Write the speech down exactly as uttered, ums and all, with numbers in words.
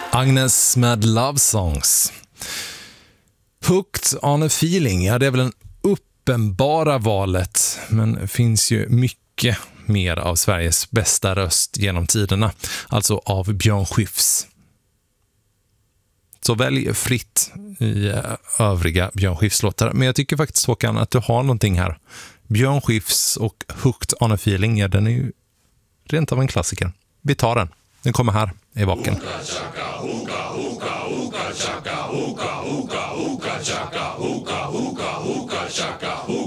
Agnes med Love Songs. Hooked on a feeling, ja det är väl en uppenbara valet, men det finns ju mycket mer av Sveriges bästa röst genom tiderna, alltså av Björn Skifs. Så välj fritt i övriga Björn Skifs-låtar, men jag tycker faktiskt Håkan att du har någonting här. Björn Skifs och Hooked on a feeling, ja den är ju rent av en klassiker. Vi tar den. Den kommer här i Vaken. Hookah chaka, hookah, hookah, hookah chaka, hookah, hookah, hookah chaka, hookah, hookah, hookah chaka, hookah.